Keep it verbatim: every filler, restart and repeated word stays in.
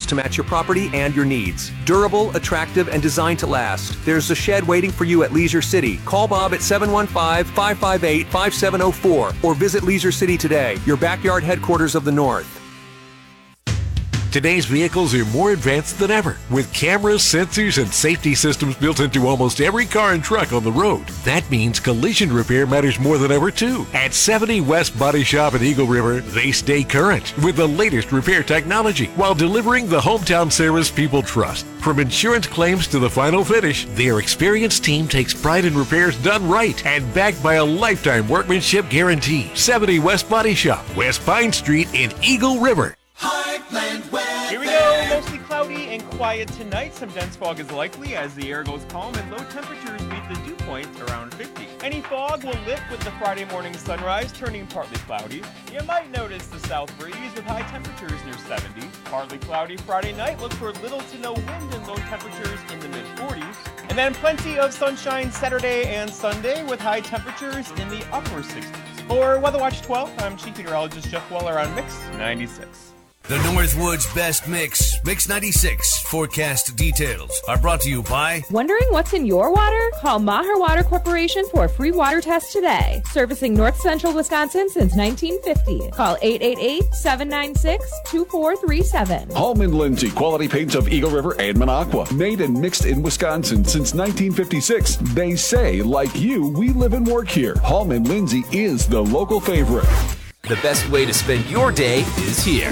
to match your property and your needs. Durable, attractive, and designed to last. There's a shed waiting for you at Leisure City. Call Bob at seven one five, five five eight, five seven zero four or visit Leisure City today, your backyard headquarters of the North. Today's vehicles are more advanced than ever, with cameras, sensors, and safety systems built into almost every car and truck on the road. That means collision repair matters more than ever, too. At seventy West Body Shop in Eagle River, they stay current with the latest repair technology while delivering the hometown service people trust. From insurance claims to the final finish, their experienced team takes pride in repairs done right and backed by a lifetime workmanship guarantee. seventy West Body Shop, West Pine Street in Eagle River. Heartland weather. Here we go. Mostly cloudy and quiet tonight. Some dense fog is likely as the air goes calm and low temperatures meet the dew point around fifty. Any fog will lift with the Friday morning sunrise, turning partly cloudy. You might notice the south breeze with high temperatures near seventy. Partly cloudy Friday night. Look for little to no wind and low temperatures in the mid forties. And then plenty of sunshine Saturday and Sunday with high temperatures in the upper sixties. For Weather Watch twelve, I'm Chief Meteorologist Jeff Weller on Mix ninety-six. The Northwoods Best Mix, Mix ninety-six forecast details are brought to you by... Wondering what's in your water? Call Maher Water Corporation for a free water test today. Servicing North Central Wisconsin since nineteen fifty. Call eight eight eight, seven nine six, two four three seven. Hallman Lindsay, quality paints of Eagle River and Minocqua. Made and mixed in Wisconsin since nineteen fifty-six. They say, like you, we live and work here. Hallman Lindsay is the local favorite. The best way to spend your day is here.